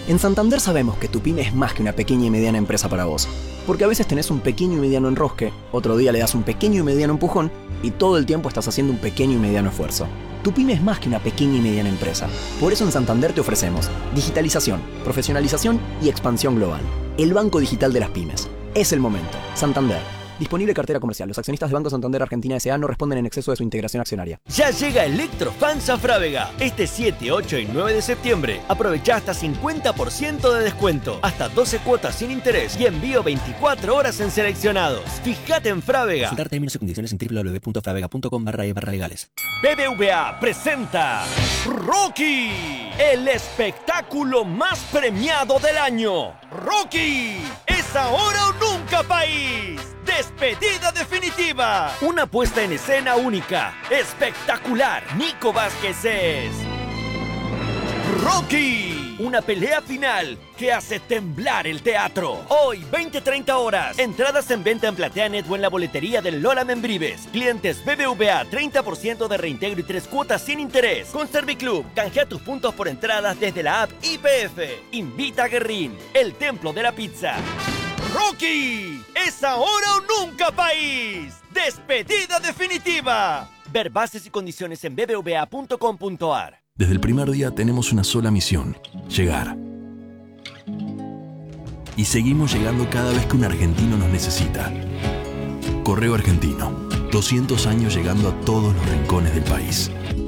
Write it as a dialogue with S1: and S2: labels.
S1: En Santander sabemos que tu pyme es más que una pequeña y mediana empresa para vos. Porque a veces tenés un pequeño y mediano enrosque, otro día le das un pequeño y mediano empujón y todo el tiempo estás haciendo un pequeño y mediano esfuerzo. Tu pyme es más que una pequeña y mediana empresa. Por eso en Santander te ofrecemos digitalización, profesionalización y expansión global. El banco digital de las pymes. Es el momento. Santander. Disponible cartera comercial. Los accionistas de Banco Santander Argentina S.A. no responden en exceso de su integración accionaria.
S2: Ya llega Electrofans a Frávega. Este 7, 8 y 9 de septiembre. Aprovecha hasta 50% de descuento. Hasta 12 cuotas sin interés. Y envío 24 horas en seleccionados. Fíjate en Frávega.
S3: Consultar términos y condiciones en www.fravega.com/e/legales.
S2: BBVA presenta Rocky, el espectáculo más premiado del año. Rocky, es ahora o nunca, país. Despedida definitiva. Una puesta en escena única, espectacular. Nico Vázquez es Rocky. Una pelea final que hace temblar el teatro. Hoy, 20-30 horas. Entradas en venta en PlateaNet o en la boletería del Lola Membrives. Clientes BBVA, 30% de reintegro y 3 cuotas sin interés. Con Serviclub, canjea tus puntos por entradas desde la app IPF. Invita a Guerrín, el templo de la pizza. ¡Rocky! ¡Es ahora o nunca, país! ¡Despedida definitiva! Ver bases y condiciones en bbva.com.ar.
S4: Desde el primer día tenemos una sola misión: llegar. Y seguimos llegando cada vez que un argentino nos necesita. Correo Argentino, 200 años llegando a todos los rincones del país.